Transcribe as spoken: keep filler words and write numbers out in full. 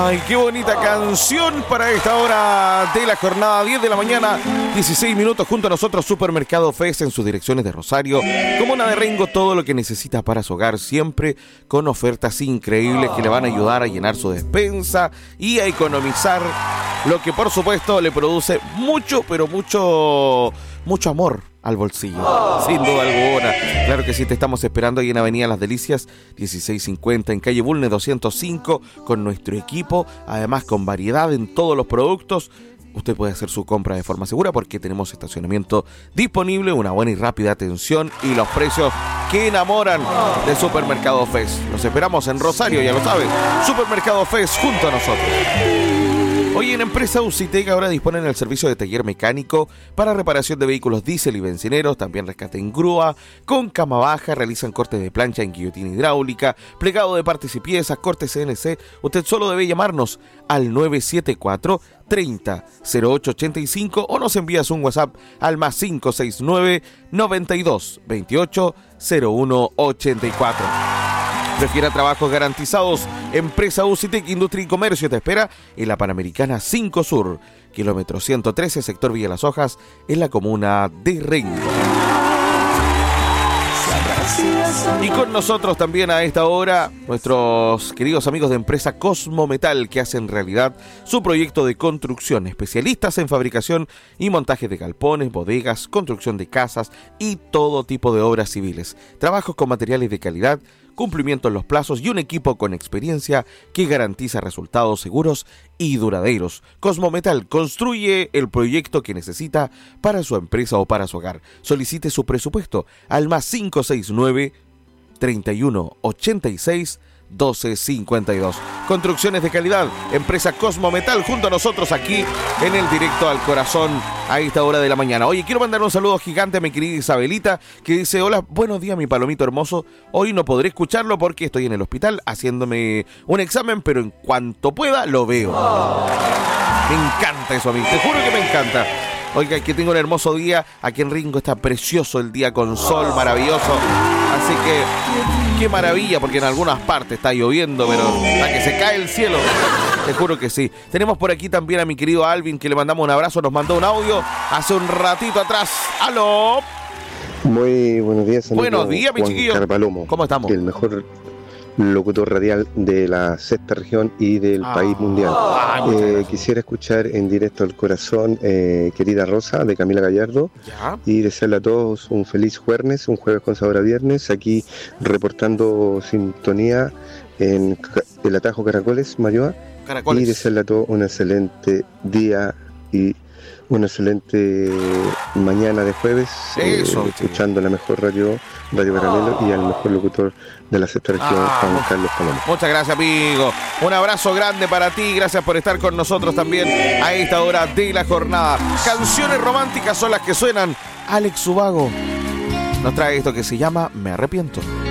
Ay, qué bonita canción para esta hora de la jornada, diez de la mañana, dieciséis minutos, junto a nosotros Supermercado Fest en sus direcciones de Rosario, Comuna de Rengo, todo lo que necesita para su hogar, siempre con ofertas increíbles que le van a ayudar a llenar su despensa y a economizar, lo que por supuesto le produce mucho, pero mucho, mucho amor al bolsillo, oh. sin duda alguna. Claro que sí, te estamos esperando ahí en Avenida Las Delicias, dieciséis cincuenta, en calle Bulnes doscientos cinco, con nuestro equipo, además con variedad en todos los productos. Usted puede hacer su compra de forma segura porque tenemos estacionamiento disponible, una buena y rápida atención y los precios que enamoran de Supermercado Fest. Los esperamos en Rosario, ya lo saben, Supermercado Fest junto a nosotros. Hoy en Empresa Ucitec ahora disponen el servicio de taller mecánico para reparación de vehículos diésel y bencineros, también rescate en grúa, con cama baja, realizan cortes de plancha en guillotina hidráulica, plegado de partes y piezas, corte C N C. Usted solo debe llamarnos al nueve siete cuatro, treinta, cero ocho ochenta y cinco o nos envías un WhatsApp al más cinco seis nueve, noventa y dos, veintiocho, cero uno ochenta y cuatro. Prefiera trabajos garantizados. Empresa Ucitec Industria y Comercio te espera en la Panamericana cinco Sur, kilómetro ciento trece, sector Villa Las Hojas, en la comuna de Rengo. Y con nosotros también a esta hora nuestros queridos amigos de Empresa Cosmo Metal, que hacen realidad su proyecto de construcción, especialistas en fabricación y montaje de galpones, bodegas, construcción de casas y todo tipo de obras civiles. Trabajos con materiales de calidad, cumplimiento en los plazos y un equipo con experiencia que garantiza resultados seguros y duraderos. Cosmo Metal construye el proyecto que necesita para su empresa o para su hogar. Solicite su presupuesto al más cinco seis nueve, treinta y uno, ochenta y seis, doce cincuenta y dos. Construcciones de calidad, Empresa Cosmo Metal, junto a nosotros aquí en el Directo al Corazón a esta hora de la mañana. Oye, quiero mandar un saludo gigante a mi querida Isabelita, que dice: hola, buenos días mi palomito hermoso, hoy no podré escucharlo porque estoy en el hospital haciéndome un examen, pero en cuanto pueda lo veo. Me encanta eso a mí, te juro que me encanta. Oiga, que tengo un hermoso día, aquí en Ringo está precioso el día con sol maravilloso, así que qué maravilla, porque en algunas partes está lloviendo, pero hasta que se cae el cielo, te juro que sí. Tenemos por aquí también a mi querido Alvin, que le mandamos un abrazo, nos mandó un audio hace un ratito atrás. ¡Aló! Muy buenos días, amigo. Buenos días, mi Juan chiquillo. Carpalomo, ¿Cómo estamos? El mejor locutor radial de la sexta región y del ah, país mundial. Ah, eh, quisiera escuchar en directo al corazón eh, Querida Rosa de Camila Gallardo. ¿Ya? Y desearle a todos un feliz jueves, un jueves con sabor a viernes, aquí reportando sintonía en el Atajo Caracoles, Mayoa. Caracoles. Y desearle a todos un excelente día y una excelente mañana de jueves, Eso, eh, escuchando la mejor radio, Radio Paralelo, y al mejor locutor de la sexta región, ah, Juan Carlos Palomo. Muchas gracias, amigo. Un abrazo grande para ti, gracias por estar con nosotros también a esta hora de la jornada. Canciones románticas son las que suenan. Alex Ubago nos trae esto que se llama Me Arrepiento.